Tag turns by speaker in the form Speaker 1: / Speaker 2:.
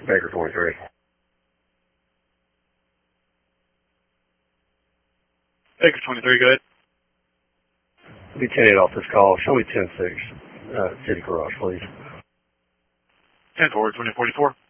Speaker 1: Baker 23.
Speaker 2: Baker 23, go ahead.
Speaker 1: Be 10-8 off this call. Show me 10-6, City Garage, please.
Speaker 2: 10-4, 2044.